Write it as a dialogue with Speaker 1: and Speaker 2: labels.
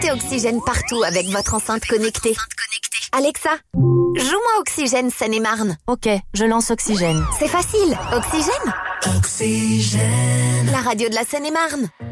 Speaker 1: Écoutez Oxygène partout avec votre enceinte connectée. Alexa, joue-moi Oxygène Seine-et-Marne.
Speaker 2: Ok, je lance Oxygène.
Speaker 1: C'est facile. Oxygène. La radio de la Seine-et-Marne.